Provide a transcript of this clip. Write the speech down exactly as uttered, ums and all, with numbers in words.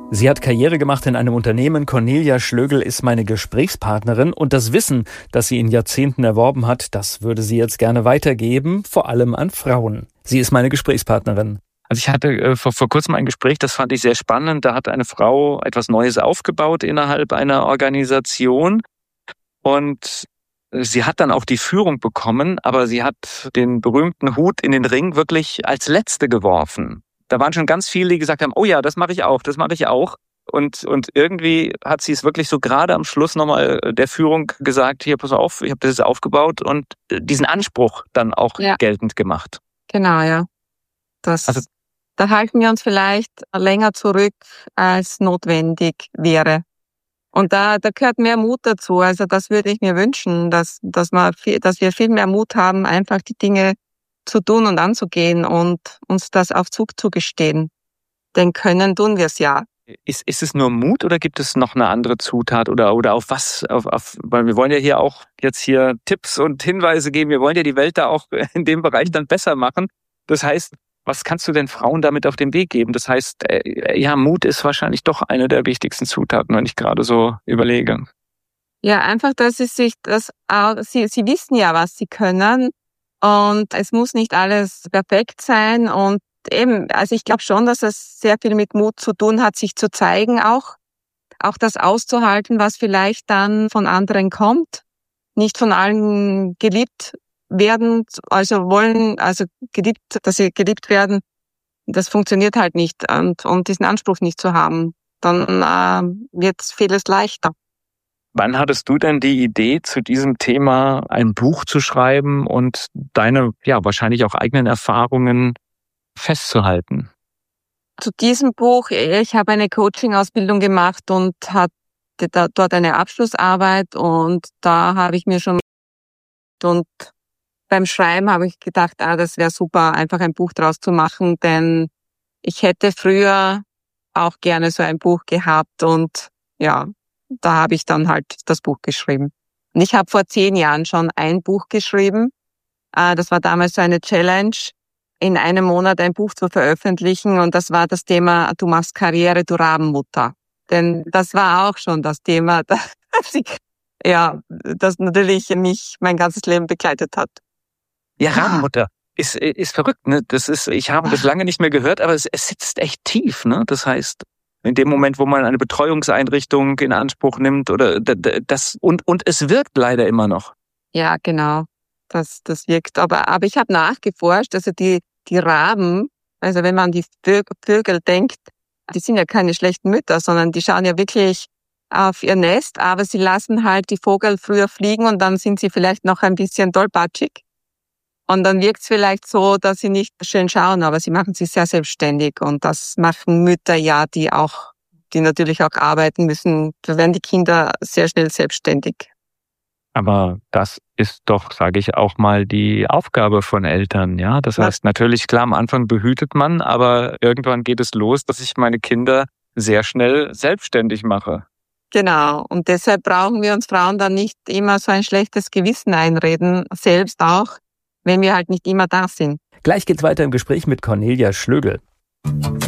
Sie hat Karriere gemacht in einem Unternehmen. Cornelia Schlögl ist meine Gesprächspartnerin. Und das Wissen, das sie in Jahrzehnten erworben hat, das würde sie jetzt gerne weitergeben, vor allem an Frauen. Sie ist meine Gesprächspartnerin. Also ich hatte äh, vor, vor kurzem ein Gespräch, das fand ich sehr spannend. Da hat eine Frau etwas Neues aufgebaut innerhalb einer Organisation. Und sie hat dann auch die Führung bekommen, aber sie hat den berühmten Hut in den Ring wirklich als Letzte geworfen. Da waren schon ganz viele, die gesagt haben, oh ja, das mache ich auch, das mache ich auch. Und, und irgendwie hat sie es wirklich so gerade am Schluss nochmal der Führung gesagt, hier, pass auf, ich habe das jetzt aufgebaut und diesen Anspruch dann auch ja. geltend gemacht. Genau, ja. Das, also, da halten wir uns vielleicht länger zurück, als notwendig wäre. Und da, da gehört mehr Mut dazu. Also das würde ich mir wünschen, dass, dass, man viel, dass wir viel mehr Mut haben, einfach die Dinge zu tun und anzugehen und uns das auf Zug zugestehen. Denn können tun wir es ja. Ist, ist es nur Mut oder gibt es noch eine andere Zutat oder, oder auf was? Auf, auf, weil wir wollen ja hier auch jetzt hier Tipps und Hinweise geben. Wir wollen ja die Welt da auch in dem Bereich dann besser machen. Das heißt, was kannst du denn Frauen damit auf den Weg geben? Das heißt, ja, Mut ist wahrscheinlich doch eine der wichtigsten Zutaten, wenn ich gerade so überlege. Ja, einfach, dass sie sich das auch, sie, sie wissen ja, was sie können. Und es muss nicht alles perfekt sein. Und eben, also ich glaube schon, dass es sehr viel mit Mut zu tun hat, sich zu zeigen auch. Auch das auszuhalten, was vielleicht dann von anderen kommt. Nicht von allen geliebt werden, also wollen, also geliebt, dass sie geliebt werden. Das funktioniert halt nicht. Und um diesen Anspruch nicht zu haben, dann äh, wird vieles leichter. Wann hattest du denn die Idee, zu diesem Thema ein Buch zu schreiben und deine, ja, wahrscheinlich auch eigenen Erfahrungen festzuhalten? Zu diesem Buch, ich habe eine Coaching-Ausbildung gemacht und hatte da, dort eine Abschlussarbeit und da habe ich mir schon und beim Schreiben habe ich gedacht, ah, das wäre super, einfach ein Buch draus zu machen, denn ich hätte früher auch gerne so ein Buch gehabt und ja, da habe ich dann halt das Buch geschrieben. Und ich habe vor zehn Jahren schon ein Buch geschrieben. Das war damals so eine Challenge, in einem Monat ein Buch zu veröffentlichen. Und das war das Thema, du machst Karriere, du Rabenmutter. Denn das war auch schon das Thema, das ich, ja, das natürlich mich mein ganzes Leben begleitet hat. Ja, Rabenmutter ist, ist verrückt, ne? Das ist, ich habe das lange nicht mehr gehört, aber es, es sitzt echt tief, ne? Das heißt, in dem Moment, wo man eine Betreuungseinrichtung in Anspruch nimmt oder das und und es wirkt leider immer noch. Ja, genau. Das das wirkt, aber aber ich habe nachgeforscht, also die die Raben, also wenn man an die Vögel denkt, die sind ja keine schlechten Mütter, sondern die schauen ja wirklich auf ihr Nest, aber sie lassen halt die Vogel früher fliegen und dann sind sie vielleicht noch ein bisschen tollpatschig. Und dann wirkt es vielleicht so, dass sie nicht schön schauen, aber sie machen sich sehr selbstständig. Und das machen Mütter ja, die auch, die natürlich auch arbeiten müssen. Da werden die Kinder sehr schnell selbstständig. Aber das ist doch, sage ich auch mal, die Aufgabe von Eltern, ja. Das heißt, natürlich, klar, am Anfang behütet man, aber irgendwann geht es los, dass ich meine Kinder sehr schnell selbstständig mache. Genau. Und deshalb brauchen wir uns Frauen dann nicht immer so ein schlechtes Gewissen einreden, selbst auch, wenn wir halt nicht immer da sind. Gleich geht's weiter im Gespräch mit Cornelia Schlögl.